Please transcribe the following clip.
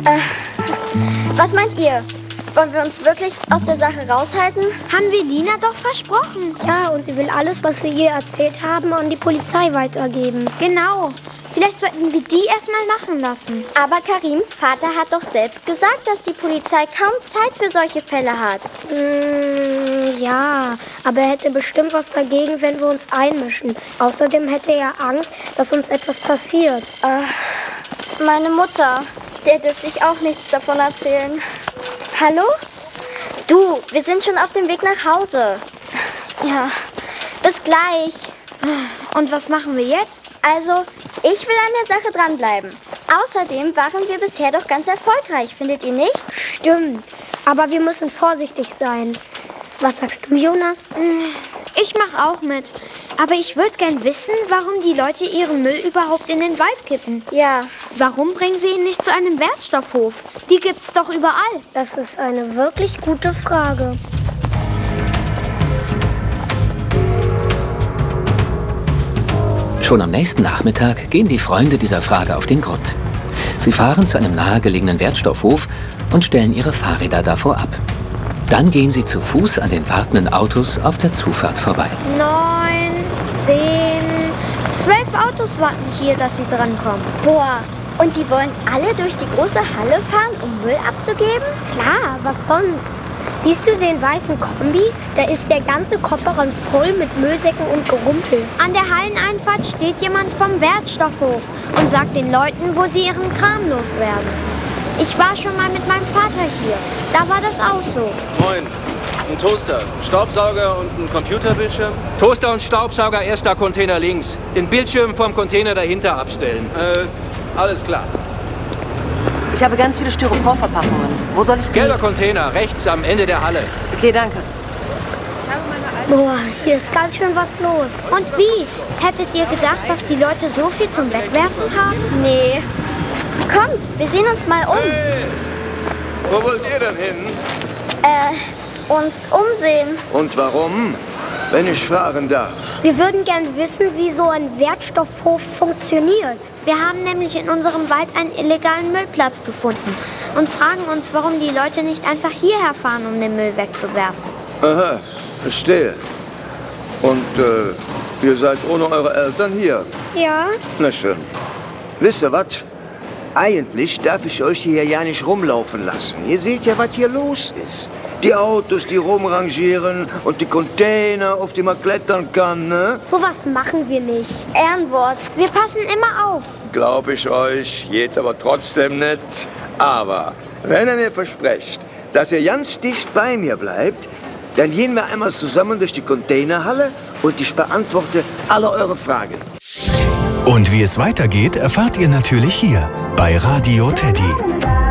Was meint ihr? Wollen wir uns wirklich aus der Sache raushalten? Haben wir Lina doch versprochen. Ja, und sie will alles, was wir ihr erzählt haben, an die Polizei weitergeben. Genau. Vielleicht sollten wir die erstmal machen lassen. Aber Karims Vater hat doch selbst gesagt, dass die Polizei kaum Zeit für solche Fälle hat. Ja, aber er hätte bestimmt was dagegen, wenn wir uns einmischen. Außerdem hätte er Angst, dass uns etwas passiert. Meine Mutter, der dürfte ich auch nichts davon erzählen. Hallo? Du, wir sind schon auf dem Weg nach Hause. Ja, bis gleich. Und was machen wir jetzt? Also, ich will an der Sache dranbleiben. Außerdem waren wir bisher doch ganz erfolgreich, findet ihr nicht? Stimmt, aber wir müssen vorsichtig sein. Was sagst du, Jonas? Ich mache auch mit. Aber ich würde gern wissen, warum die Leute ihren Müll überhaupt in den Wald kippen. Ja. Warum bringen sie ihn nicht zu einem Wertstoffhof? Die gibt's doch überall. Das ist eine wirklich gute Frage. Schon am nächsten Nachmittag gehen die Freunde dieser Frage auf den Grund. Sie fahren zu einem nahegelegenen Wertstoffhof und stellen ihre Fahrräder davor ab. Dann gehen sie zu Fuß an den wartenden Autos auf der Zufahrt vorbei. 9, 10, 12 Autos warten hier, dass sie drankommen. Boah, und die wollen alle durch die große Halle fahren, um Müll abzugeben? Klar, was sonst? Siehst du den weißen Kombi? Da ist der ganze Kofferraum voll mit Müllsäcken und Gerumpel. An der Halleneinfahrt steht jemand vom Wertstoffhof und sagt den Leuten, wo sie ihren Kram loswerden. Ich war schon mal mit meinem Vater hier. Da war das auch so. Moin. Ein Toaster, Staubsauger und ein Computerbildschirm? Toaster und Staubsauger, erster Container links. Den Bildschirm vom Container dahinter abstellen. Alles klar. Ich habe ganz viele Styroporverpackungen. Wo soll ich die? Gelber Container, rechts am Ende der Halle. Okay, danke. Boah, hier ist ganz schön was los. Und wie? Hättet ihr gedacht, dass die Leute so viel zum Wegwerfen haben? Nee. Kommt, wir sehen uns mal um. Hey, wo wollt ihr denn hin? Uns umsehen. Und warum? Wenn ich fragen darf. Wir würden gern wissen, wie so ein Wertstoffhof funktioniert. Wir haben nämlich in unserem Wald einen illegalen Müllplatz gefunden und fragen uns, warum die Leute nicht einfach hierher fahren, um den Müll wegzuwerfen. Aha, verstehe. Und ihr seid ohne eure Eltern hier? Ja? Na schön. Wisst ihr was? Eigentlich darf ich euch hier ja nicht rumlaufen lassen. Ihr seht ja, was hier los ist. Die Autos, die rumrangieren und die Container, auf die man klettern kann, ne? Sowas machen wir nicht. Ehrenwort. Wir passen immer auf. Glaub ich euch, geht aber trotzdem nicht. Aber wenn ihr mir versprecht, dass ihr ganz dicht bei mir bleibt, dann gehen wir einmal zusammen durch die Containerhalle und ich beantworte alle eure Fragen. Und wie es weitergeht, erfahrt ihr natürlich hier bei Radio Teddy.